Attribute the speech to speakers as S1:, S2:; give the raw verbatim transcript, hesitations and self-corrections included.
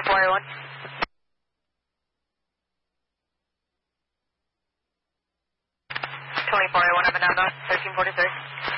S1: twenty-four A one. twenty-four A one, up and down, thirteen forty-three.